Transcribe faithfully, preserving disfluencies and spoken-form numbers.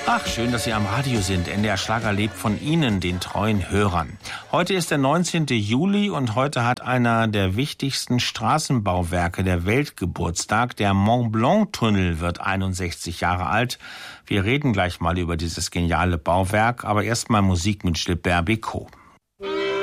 Ach, schön, dass Sie am Radio sind. N D R Schlager lebt von Ihnen, den treuen Hörern. Heute ist der neunzehnte Juli und heute hat einer der wichtigsten Straßenbauwerke der Welt Geburtstag. Der Mont-Blanc-Tunnel wird einundsechzig Jahre alt. Wir reden gleich mal über dieses geniale Bauwerk, aber erst mal Musik mit Gilbert Bécaud.